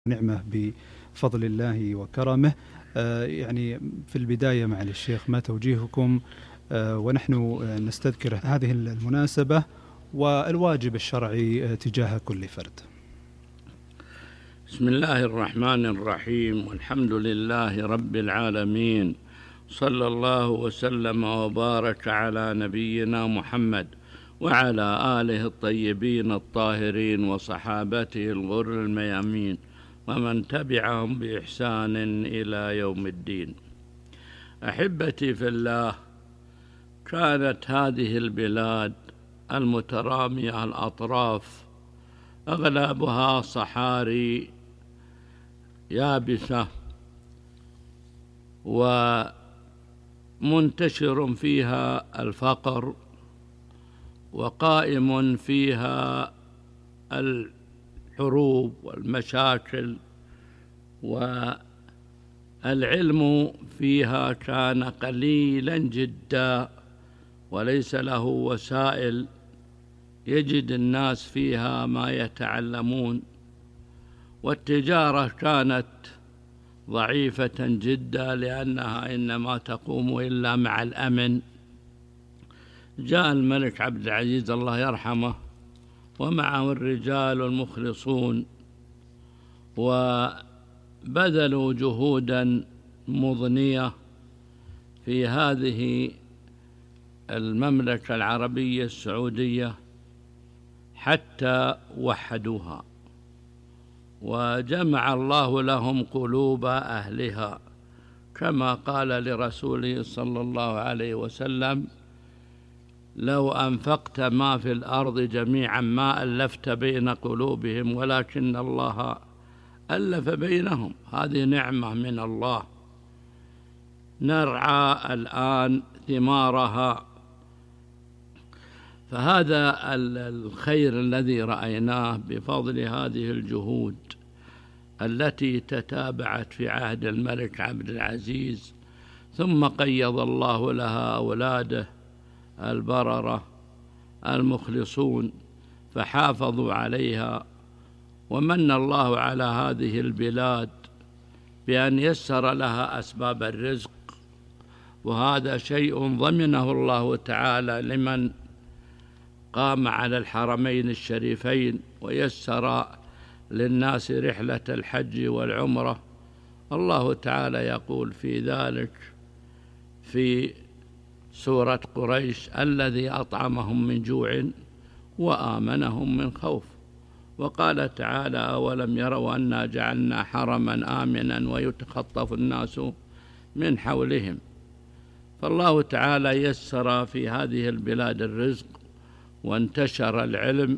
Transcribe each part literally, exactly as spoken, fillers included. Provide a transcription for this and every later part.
نعمة بفضل الله وكرمه. آه يعني في البداية مع الشيخ ما توجيهكم آه ونحن نستذكر هذه المناسبة والواجب الشرعي تجاه كل فرد. بسم الله الرحمن الرحيم، والحمد لله رب العالمين، صلى الله وسلم وبارك على نبينا محمد وعلى آله الطيبين الطاهرين وصحابته الغر الميامين ومن تبعهم بإحسان إلى يوم الدين. أحبتي في الله، كانت هذه البلاد المترامية الأطراف أغلبها صحاري يابسة ومنتشر فيها الفقر وقائم فيها الحروب والمشاكل، والعلم فيها كان قليلا جدا وليس له وسائل يجد الناس فيها ما يتعلمون، والتجارة كانت ضعيفة جدا لأنها إنما تقوم إلا مع الأمن. جاء الملك عبد العزيز الله يرحمه ومعه الرجال المخلصون وبذلوا جهودا مضنية في هذه المملكة العربية السعودية حتى وحدوها، وجمع الله لهم قلوب أهلها، كما قال لرسوله صلى الله عليه وسلم: لو أنفقت ما في الأرض جميعا ما ألفت بين قلوبهم ولكن الله ألف بينهم. هذه نعمة من الله نرعى الآن ثمارها. فهذا الخير الذي رأيناه بفضل هذه الجهود التي تتابعت في عهد الملك عبد العزيز، ثم قيض الله لها أولاده البررة المخلصون فحافظوا عليها، ومن الله على هذه البلاد بأن يسر لها أسباب الرزق، وهذا شيء ضمنه الله تعالى لمن قام على الحرمين الشريفين ويسر للناس رحلة الحج والعمرة. الله تعالى يقول في ذلك في سورة قريش: الذي أطعمهم من جوع وآمنهم من خوف. وقال تعالى: أولم يروا أنا جعلنا حرما آمنا ويتخطف الناس من حولهم. فالله تعالى يسر في هذه البلاد الرزق وانتشر العلم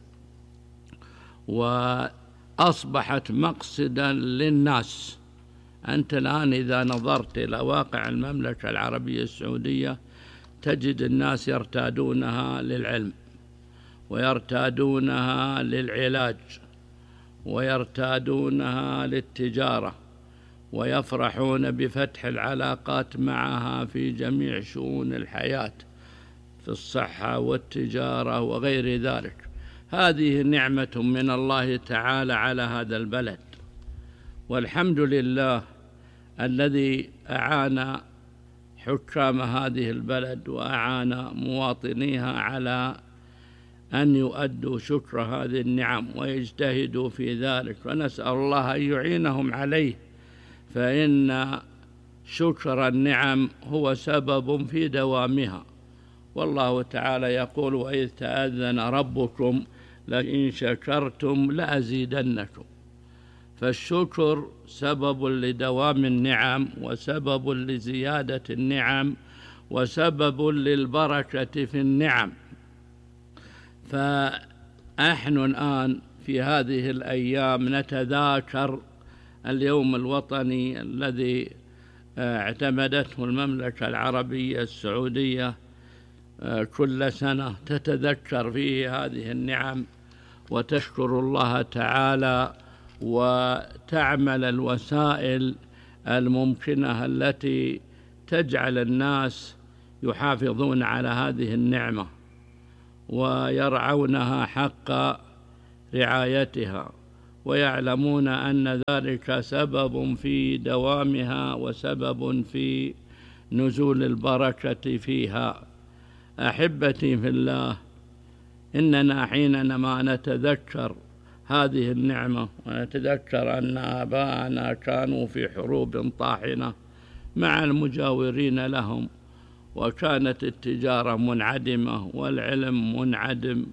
وأصبحت مقصدا للناس. أنت الآن إذا نظرت إلى واقع المملكة العربية السعودية تجد الناس يرتادونها للعلم ويرتادونها للعلاج ويرتادونها للتجارة، ويفرحون بفتح العلاقات معها في جميع شؤون الحياة، في الصحة والتجارة وغير ذلك. هذه نعمة من الله تعالى على هذا البلد، والحمد لله الذي أعان حكام هذه البلد وأعان مواطنيها على أن يؤدوا شكر هذه النعم ويجتهدوا في ذلك، ونسأل الله أن يعينهم عليه، فإن شكر النعم هو سبب في دوامها. والله تعالى يقول: وإذ تأذن ربكم لئن شكرتم لأزيدنكم. فالشكر سبب لدوام النعم وسبب لزيادة النعم وسبب للبركة في النعم. فنحن الآن في هذه الأيام نتذاكر اليوم الوطني الذي اعتمدته المملكة العربية السعودية كل سنة، تتذكر فيه هذه النعم وتشكر الله تعالى وتعمل الوسائل الممكنة التي تجعل الناس يحافظون على هذه النعمة ويرعونها حق رعايتها. ويعلمون أن ذلك سبب في دوامها وسبب في نزول البركة فيها. أحبتي في الله، إننا حينما نتذكر هذه النعمة ونتذكر أن آباءنا كانوا في حروب طاحنة مع المجاورين لهم، وكانت التجارة منعدمة والعلم منعدم،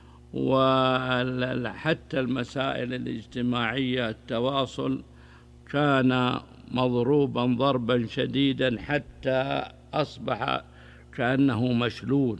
وحتى المسائل الاجتماعية التواصل كان مضروبا ضربا شديدا حتى أصبح كأنه مشلول.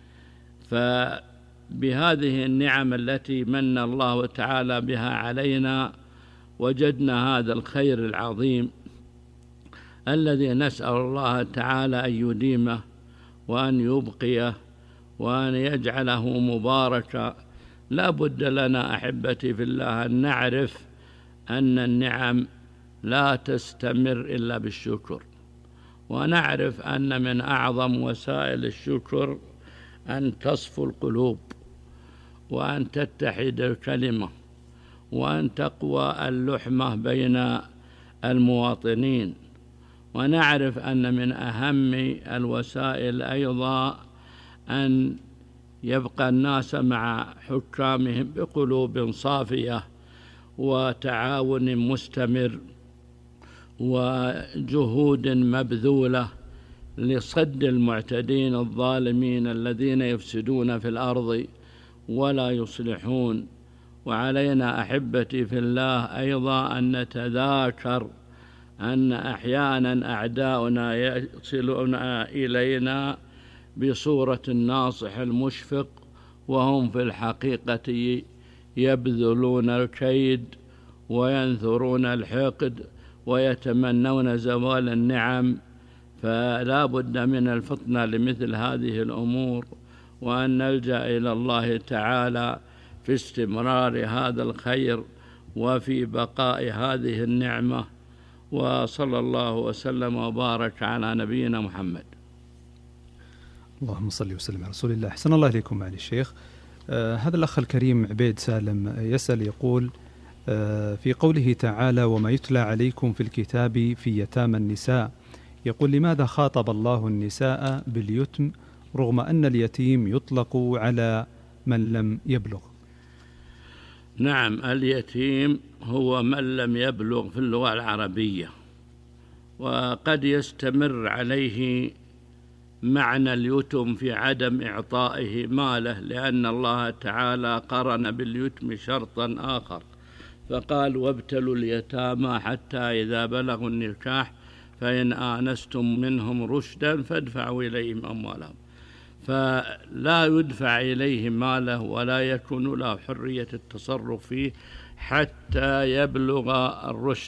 فبهذه النعم التي من الله تعالى بها علينا وجدنا هذا الخير العظيم الذي نسأل الله تعالى أن يديمه وأن يبقيه وأن يجعله مباركا. لا بد لنا أحبتي في الله أن نعرف أن النعم لا تستمر إلا بالشكر، ونعرف أن من أعظم وسائل الشكر أن تصفو القلوب، وأن تتحد الكلمة، وأن تقوى اللحمة بين المواطنين. ونعرف أن من أهم الوسائل أيضا أن يبقى الناس مع حكامهم بقلوب صافية وتعاون مستمر وجهود مبذولة لصد المعتدين الظالمين الذين يفسدون في الأرض ولا يصلحون. وعلينا أحبتي في الله أيضا أن نتذاكر أن أحيانا أعداؤنا يصلون إلينا بصورة الناصح المشفق، وهم في الحقيقة يبذلون الكيد وينثرون الحقد ويتمنون زوال النعم. فلا بد من الفطنة لمثل هذه الأمور، وأن نلجأ إلى الله تعالى في استمرار هذا الخير وفي بقاء هذه النعمة. وصلى الله وسلم وبارك على نبينا محمد. اللهم صل وسلم على رسول الله. أحسن الله إليكم معالي الشيخ. آه هذا الأخ الكريم عبيد سالم يسأل يقول آه في قوله تعالى وما يتلى عليكم في الكتاب في يتامى النساء، يقول لماذا خاطب الله النساء باليتم رغم أن اليتيم يطلق على من لم يبلغ؟ نعم، اليتيم هو من لم يبلغ في اللغة العربية، وقد يستمر عليه معنى اليتم في عدم إعطائه ماله، لأن الله تعالى قرن باليتم شرطا آخر فقال وابتلوا اليتامى حتى إذا بلغوا النكاح فإن آنستم منهم رشدا فادفعوا إليهم أموالهم. فلا يدفع إليه ماله ولا يكون له حرية التصرف فيه حتى يبلغ الرشد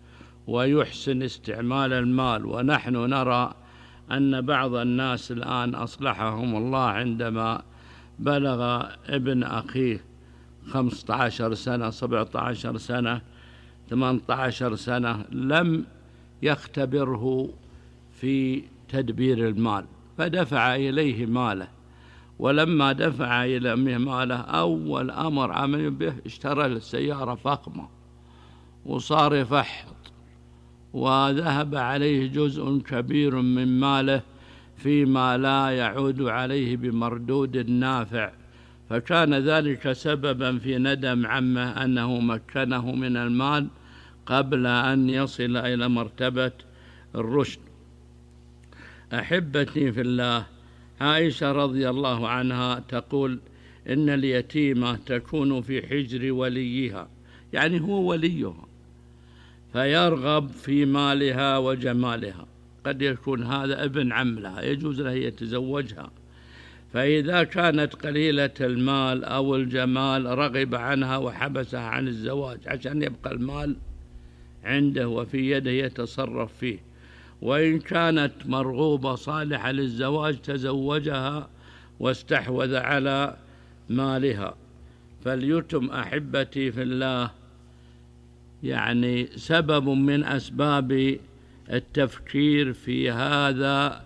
ويحسن استعمال المال. ونحن نرى أن بعض الناس الآن أصلحهم الله عندما بلغ ابن أخيه خمسة عشر سنة سبعة عشر سنة ثمانية عشر سنة لم يختبره في تدبير المال فدفع إليه ماله، ولما دفع إليه ماله أول أمر عمل به اشترى السيارة فخمة وصار يفحط، وذهب عليه جزء كبير من ماله فيما لا يعود عليه بمردود نافع. فكان ذلك سببا في ندم عمه أنه مكنه من المال قبل أن يصل إلى مرتبة الرشد. أحبتي في الله، عائشة رضي الله عنها تقول إن اليتيمة تكون في حجر وليها، يعني هو وليها، فيرغب في مالها وجمالها. قد يكون هذا ابن عم لها يجوز له يتزوجها، فإذا كانت قليلة المال أو الجمال رغب عنها وحبسها عن الزواج عشان يبقى المال عنده وفي يده يتصرف فيه. وإن كانت مرغوبة صالحة للزواج تزوجها واستحوذ على مالها. فاليتم أحبتي في الله يعني سبب من أسباب التفكير في هذا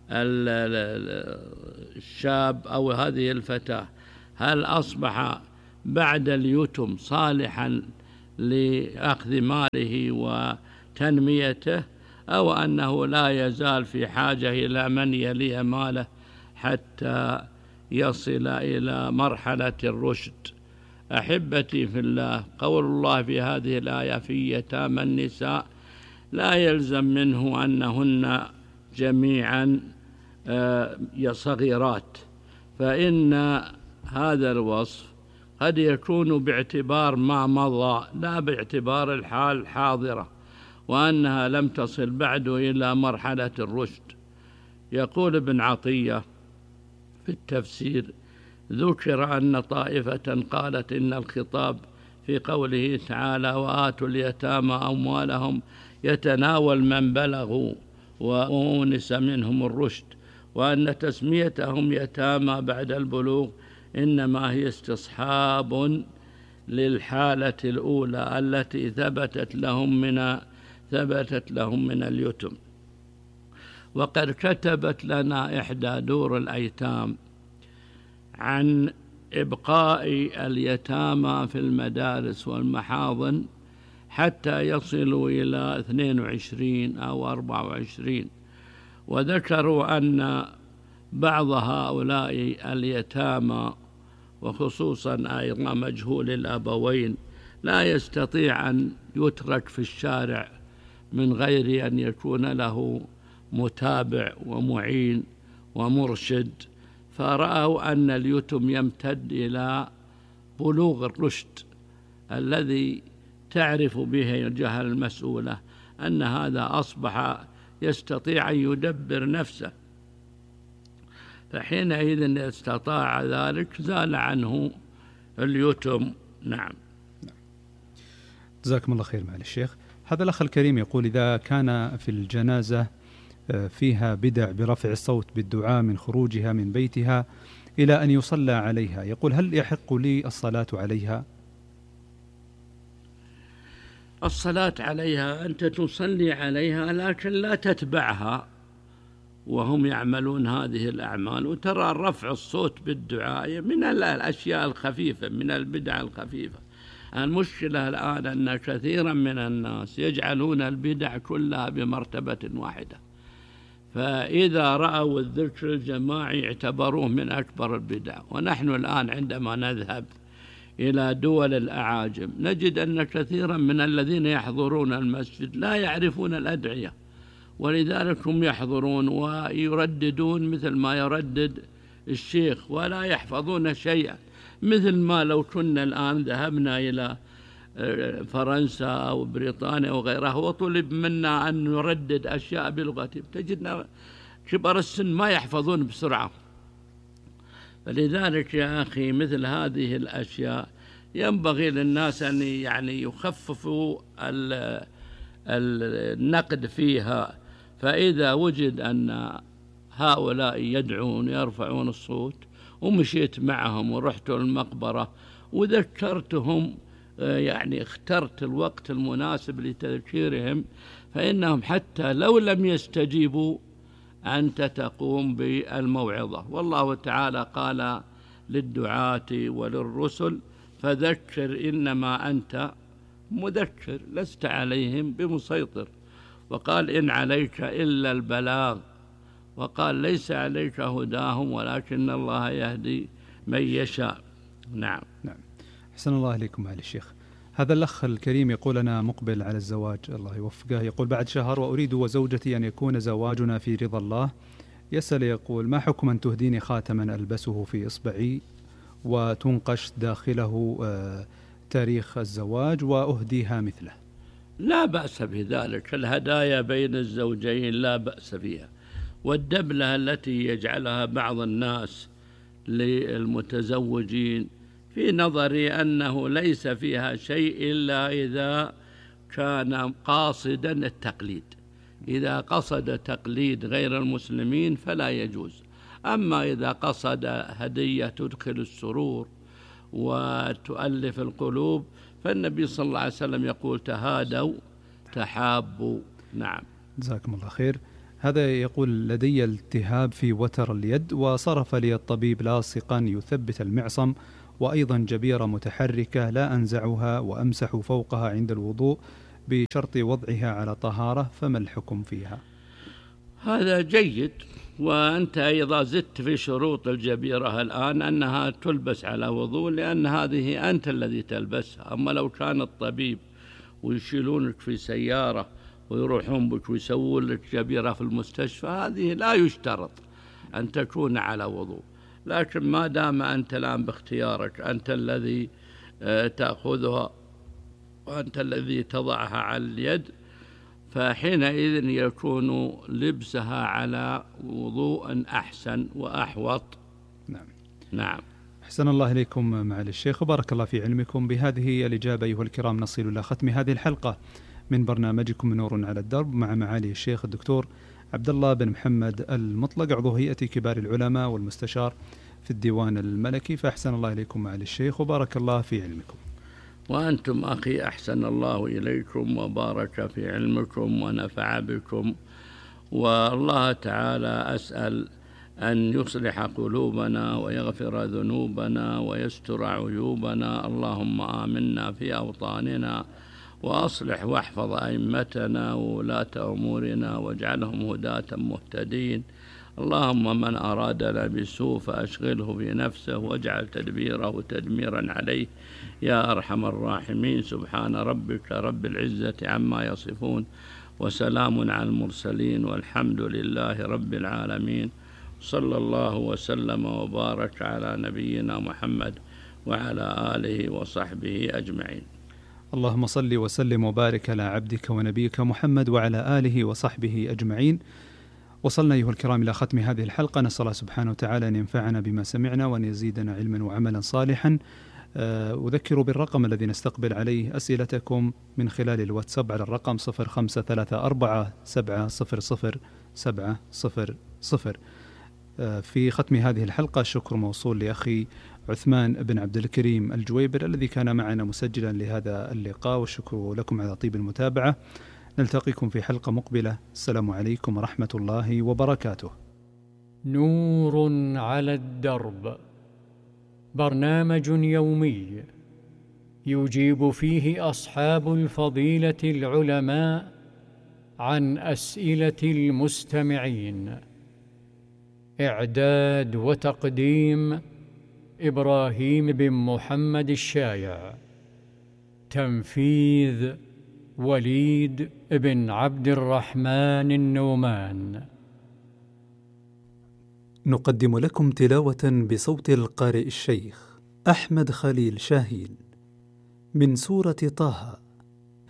الشاب أو هذه الفتاة، هل أصبح بعد اليتم صالحا لأخذ ماله وتنميته، أو أنه لا يزال في حاجة إلى من يلي ماله حتى يصل إلى مرحلة الرشد. أحبتي في الله، قول الله في هذه الآية في يتامى النساء لا يلزم منه أنهن جميعا صغيرات، فإن هذا الوصف قد يكون باعتبار ما مضى لا باعتبار الحال الحاضرة، وأنها لم تصل بعد إلى مرحلة الرشد. يقول ابن عطية في التفسير: ذكر أن طائفة قالت إن الخطاب في قوله تعالى وآتوا اليتامى أموالهم يتناول من بلغوا وأونس منهم الرشد، وأن تسميتهم يتامى بعد البلوغ إنما هي استصحاب للحالة الأولى التي ثبتت لهم من ثبتت لهم من اليتم. وقد كتبت لنا إحدى دور الأيتام عن إبقاء اليتامى في المدارس والمحاضن حتى يصلوا إلى اثنين وعشرين أو أربعة وعشرين، وذكروا أن بعض هؤلاء اليتامى وخصوصا أيضا مجهول الأبوين لا يستطيع أن يترك في الشارع من غير أن يكون له متابع ومعين ومرشد، فرأوا أن اليتم يمتد إلى بلوغ الرشد الذي تعرف به الجهة المسؤولة أن هذا أصبح يستطيع أن يدبر نفسه، فحينئذ استطاع ذلك زال عنه اليتم. نعم. جزاكم الله خير معالي الشيخ. هذا الأخ الكريم يقول: إذا كان في الجنازة فيها بدع برفع الصوت بالدعاء من خروجها من بيتها إلى أن يصلى عليها، يقول: هل يحق لي الصلاة عليها؟ الصلاة عليها أنت تصلي عليها، لكن لا تتبعها وهم يعملون هذه الأعمال. وترى رفع الصوت بالدعاء من الأشياء الخفيفة، من البدع الخفيفة. المشكلة الآن أن كثيرا من الناس يجعلون البدع كلها بمرتبة واحدة، فإذا رأوا الذكر الجماعي اعتبروه من أكبر البدع. ونحن الآن عندما نذهب إلى دول الأعاجم نجد أن كثيرا من الذين يحضرون المسجد لا يعرفون الأدعية، ولذلك هم يحضرون ويرددون مثل ما يردد الشيخ ولا يحفظون شيئا، مثل ما لو كنا الآن ذهبنا إلى فرنسا أو بريطانيا وغيرها وطلب منا أن نردد أشياء بلغتهم، تجدنا كبار السن ما يحفظون بسرعة. فلذلك يا أخي مثل هذه الأشياء ينبغي للناس أن يعني يخففوا النقد فيها. فإذا وجد أن هؤلاء يدعون يرفعون الصوت ومشيت معهم ورحت المقبرة وذكرتهم، يعني اخترت الوقت المناسب لتذكيرهم، فإنهم حتى لو لم يستجيبوا أنت تقوم بالموعظة. والله تعالى قال للدعاة وللرسل: فذكر إنما أنت مذكر لست عليهم بمسيطر. وقال: إن عليك إلا البلاغ. وقال: ليس عليك هداهم ولكن الله يهدي من يشاء. نعم. نعم. أحسن الله إليكم معالي الشيخ. هذا الأخ الكريم يقول: أنا مقبل على الزواج، الله يوفقه. يقول: بعد شهر وأريد وزوجتي أن يكون زواجنا في رضا الله. يسأل يقول: ما حكم أن تهديني خاتما ألبسه في إصبعي وتنقش داخله تاريخ الزواج وأهديها مثله؟ لا بأس بذلك، الهدايا بين الزوجين لا بأس بها. والدبلة التي يجعلها بعض الناس للمتزوجين في نظري أنه ليس فيها شيء إلا إذا كان قاصدا التقليد. إذا قصد تقليد غير المسلمين فلا يجوز. أما إذا قصد هدية تدخل السرور وتؤلف القلوب فالنبي صلى الله عليه وسلم يقول: تهادوا تحابوا. نعم. جزاكم الله خير. هذا يقول: لدي التهاب في وتر اليد وصرف لي الطبيب لاصقا يثبت المعصم وأيضا جبيرة متحركة لا أنزعها وأمسح فوقها عند الوضوء بشرط وضعها على طهارة، فما الحكم فيها؟ هذا جيد. وأنت أيضا زدت في شروط الجبيرة الآن أنها تلبس على وضوء، لأن هذه أنت الذي تلبسها. أما لو كان الطبيب ويشيلونك في سيارة ويروحون بك ويسوون لك جبيرة في المستشفى، هذه لا يشترط أن تكون على وضوء. لكن ما دام أنت الآن باختيارك، أنت الذي تأخذها وأنت الذي تضعها على اليد، فحينئذ يكون لبسها على وضوء أحسن وأحوط. نعم نعم. أحسن الله إليكم معالي الشيخ وبارك الله في علمكم. بهذه الإجابة أيها الكرام نصل إلى ختم هذه الحلقة من برنامجكم نور على الدرب مع معالي الشيخ الدكتور عبد الله بن محمد المطلق، عضو هيئة كبار العلماء والمستشار في الديوان الملكي. فأحسن الله إليكم معالي الشيخ وبارك الله في علمكم. وأنتم أخي أحسن الله إليكم وبارك في علمكم ونفع بكم. والله تعالى أسأل أن يصلح قلوبنا ويغفر ذنوبنا ويستر عيوبنا. اللهم آمنا في أوطاننا وأصلح واحفظ أئمتنا وولاة أمورنا واجعلهم هداة مهتدين. اللهم من أرادنا بسوء فأشغله بنفسه واجعل تدبيره تدميرا عليه يا أرحم الراحمين. سبحان ربك رب العزة عما يصفون وسلام على المرسلين والحمد لله رب العالمين. صلى الله وسلم وبارك على نبينا محمد وعلى آله وصحبه أجمعين. اللهم صل وسلم وبارك على عبدك ونبيك محمد وعلى آله وصحبه أجمعين. وصلنا أيها الكرام إلى ختم هذه الحلقة. نسأل الله سبحانه وتعالى أن ينفعنا بما سمعنا وأن يزيدنا علما وعملا صالحا. أذكر بالرقم الذي نستقبل عليه أسئلتكم من خلال الواتساب على الرقم صفر خمسة ثلاثة أربعة سبعة صفر صفر سبعة صفر صفر. في ختم هذه الحلقة شكر موصول لأخي عثمان بن عبد الكريم الجويبر الذي كان معنا مسجلا لهذا اللقاء، والشكر لكم على طيب المتابعة. نلتقيكم في حلقة مقبلة. السلام عليكم ورحمة الله وبركاته. نور على الدرب، برنامج يومي يجيب فيه أصحاب الفضيلة العلماء عن أسئلة المستمعين. إعداد وتقديم إبراهيم بن محمد الشايع. تنفيذ وليد بن عبد الرحمن النومان. نقدم لكم تلاوة بصوت القارئ الشيخ أحمد خليل شاهين من سورة طه.